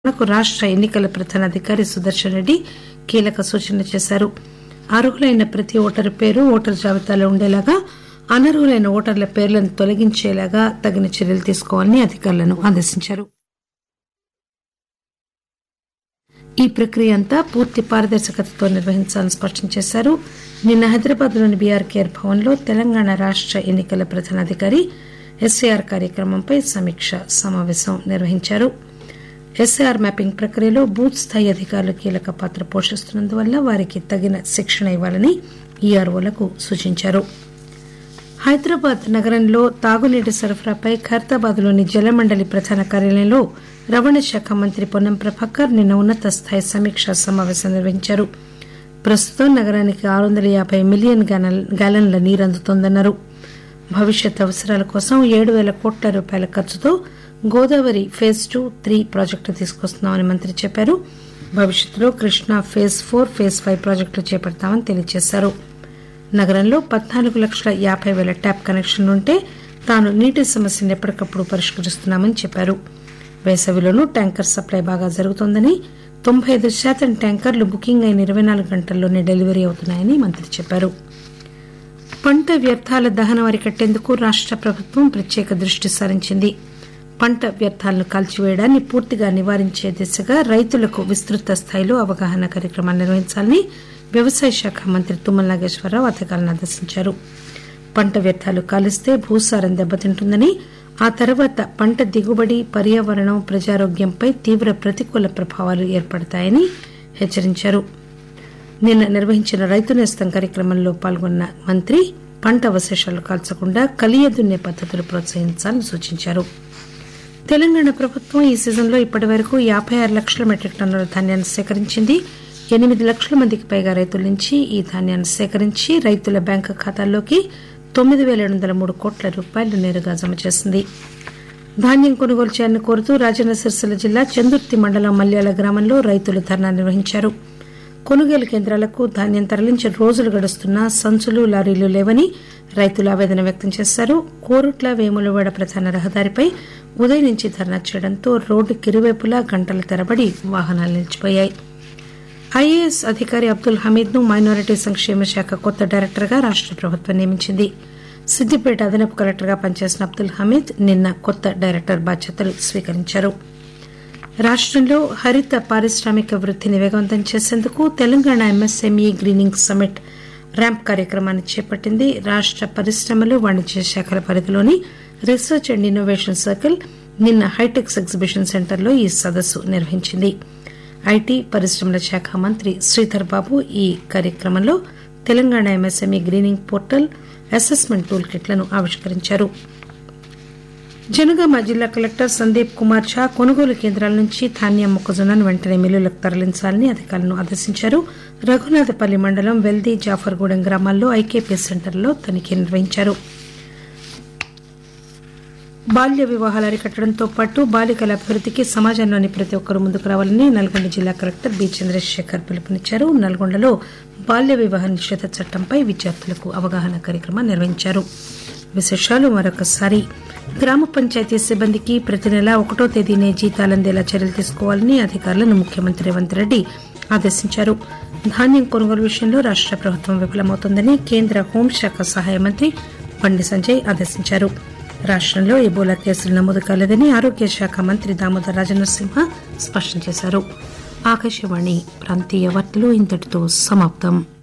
కు రాష్ట ఎన్నికల ప్రధానాధికారి సుదర్శన్ రెడ్డి కీలక సూచనలు చేశారు. అర్హులైన ప్రతి ఓటరు పేరు ఓటరు జాబితాలో ఉండేలాగా, అనర్హులైన ఓటర్ల పేర్లను తొలగించేలాగా తగిన చర్యలు తీసుకోవాలని అధికారులను ఆదేశించారు. ఈ ప్రక్రియ అంతా పూర్తి పారదర్శకతతో నిర్వహించాలని స్పష్టం చేశారు. నిన్న హైదరాబాద్లోని బీఆర్కేఆర్ భవన్లో తెలంగాణ రాష్ట ఎన్నికల ప్రధానాధికారి ఎస్ఐఆర్ కార్యక్రమంపై సమీక్ష సమావేశం నిర్వహించారు. ఎస్ఐఆర్ మ్యాపింగ్ ప్రక్రియలో బూత్ స్థాయి అధికారులు కీలక పాత్ర పోషిస్తున్నందువల్ల వారికి తగిన శిక్షణ ఇవ్వాలని ఈఆర్ఓలకు సూచించారు. హైదరాబాద్ నగరంలో తాగునీటి సరఫరాపై ఖైరతాబాద్లోని జలమండలి ప్రధాన కార్యాలయంలో రవాణా శాఖ మంత్రి పొన్నం ప్రభాకర్ నిన్న ఉన్నత స్థాయి సమీక్షా సమావేశం నిర్వహించారు. ప్రస్తుతం నగరానికి 650 మిలియన్ గ్యాలన్ల నీరు అందుతోందన్నారు. భవిష్యత్ అవసరాల కోసం 7,000 కోట్ల రూపాయల ఖర్చుతో గోదావరి ఫేజ్ 2, 3 ప్రాజెక్టులు తీసుకొస్తున్నామని మంత్రి చెప్పారు. భవిష్యత్తులో కృష్ణా ఫేజ్ 4, ఫేజ్ 5 ప్రాజెక్టులు చేపడతామని తెలియజేశారు. నగరంలో 14,50,000 ట్యాప్ కనెక్షన్లుంటే తాను నీటి సమస్యను ఎప్పటికప్పుడు పరిష్కరిస్తున్నామని చెప్పారు. వేసవిలోనూ ట్యాంకర్ సప్లై బాగా జరుగుతోందని, 95% ట్యాంకర్లు బుకింగ్ అయిన 24 గంటల్లోనే డెలివరీ అవుతున్నాయని మంత్రి చెప్పారు. పంట వ్యర్థాల దహనం అరికట్టేందుకు రాష్ట ప్రభుత్వం ప్రత్యేక దృష్టి సారించింది. పంట వ్యర్థాలను కాల్చివేయడాన్ని పూర్తిగా నివారించే దిశగా రైతులకు విస్తృత స్థాయిలో అవగాహన కార్యక్రమాలు నిర్వహించాలని వ్యవసాయ శాఖ మంత్రి తుమ్మల నాగేశ్వరరావు అధికారులను ఆదేశించారు. పంట వ్యర్థాలు కాలిస్తే భూసారం దెబ్బతింటుందని, ఆ తర్వాత పంట దిగుబడి, పర్యావరణం, ప్రజారోగ్యంపై తీవ్ర ప్రతికూల ప్రభావాలు ఏర్పడతాయని హెచ్చరించారు. నిన్న నిర్వహించిన రైతు నేస్తం కార్యక్రమంలో పాల్గొన్న మంత్రి పంట అవశేషాలు కాల్చకుండా కలియదున్నే పద్దతులు ప్రోత్సహించాలని సూచించారు. తెలంగాణ ప్రభుత్వం ఈ సీజన్లో ఇప్పటివరకు 56 లక్షల మెట్రిక్ టన్నుల ధాన్యాన్ని సేకరించింది. 8 లక్షల మందికి పైగా రైతుల నుంచి ఈ ధాన్యాన్ని సేకరించి రైతుల బ్యాంకు ఖాతాల్లోకి 9,703 కోట్ల రూపాయలు నేరుగా జమ చేసింది. ధాన్యం కొనుగోలు చేయాలని కోరుతూ రాజన్న సిరిసిల్ల జిల్లా చందుర్తి మండలం మల్యాల గ్రామంలో రైతులు ధర్నా నిర్వహించారు. కొనుగోలు కేంద్రాలకు ధాన్యం తరలించి రోజులు గడుస్తున్నా సంచులు, లారీలు లేవని రైతులు ఆవేదన వ్యక్తం చేశారు. కోరుట్ల వేములవాడ ప్రధాన రహదారిపై ఉదయం నుంచి ధర్నా చేయడంతో రోడ్డుకి ఇరువైపులా గంటల తరబడి వాహనాలు నిలిచిపోయాయి. ఐఏఎస్ అధికారి అబ్దుల్ హమీద్ ను మైనారిటీ సంక్షేమ శాఖ కొత్త డైరెక్టర్ గా రాష్ట ప్రభుత్వం నియమించింది. సిద్దిపేట అదనపు కలెక్టర్ గా పనిచేసిన అబ్దుల్ హమీద్ నిన్న కొత్త డైరెక్టర్ బాధ్యతలు స్వీకరించారు. రాష్టంలో హరిత పారిశ్రామిక వృద్దిని వేగవంతం చేసేందుకు Telangana MSME greening summit ramp కార్యక్రమాన్ని చేపట్టింది. రాష్ట పరిశ్రమలు, వాణిజ్య శాఖల పరిధిలోని రీసెర్చ్ అండ్ ఇన్నోవేషన్ సర్కిల్ నిన్న హైటెక్స్ ఎగ్జిబిషన్ సెంటర్లో ఈ సదస్సు నిర్వహించింది. ఐటీ పరిశ్రమల శాఖ మంత్రి శ్రీధర్ బాబు ఈ కార్యక్రమంలో Telangana MSME greening portal, assessment tool కిట్లను ఆవిష్కరించారు. జనగామ జిల్లా కలెక్టర్ సందీప్ కుమార్ ఝా కొనుగోలు కేంద్రాల నుంచి ధాన్యం, మొక్కజొన్నను వెంటనే మిల్లులకు తరలించాలని అధికారులను ఆదేశించారు. రఘునాథపల్లి మండలం వెల్ది, జాఫర్గూడెం గ్రామాల్లో ఐకేపీ సెంటర్లో తనిఖీ నిర్వహించారు. బాల్య వివాహాలు అరికట్టడంతో పాటు బాలికల అభివృద్దికి సమాజంలోని ప్రతి ఒక్కరూ ముందుకు రావాలని నల్గొండ జిల్లా కలెక్టర్ బి చంద్రశేఖర్ పిలుపునిచ్చారు. నల్గొండలో బాల్య వివాహ నిషేధ చట్టంపై విద్యార్థులకు అవగాహన కార్యక్రమం నిర్వహించారు. విశేషాలు మరొకసారి. గ్రామ పంచాయతీ సిబ్బందికి ప్రతి నెల 1వ తేదీనే జీతాలందేలా చర్యలు తీసుకోవాలని అధికారులను ముఖ్యమంత్రి రేవంత్ రెడ్డి ఆదేశించారు. ధాన్యం కొనుగోలు విషయంలో రాష్ట ప్రభుత్వం విఫలమవుతోందని కేంద్ర హోంశాఖ సహాయ మంత్రి బండి సంజయ్ ఆదేశించారు. రాష్టంలో ఎబోలా కేసులు నమోదు కాలేదని ఆరోగ్య శాఖ మంత్రి దామోదర్ రాజనరసింహ స్పష్టం చేశారు. ఆకాశవాణి ప్రాంతీయ వార్తలు ఇంతటితో సమాప్తం.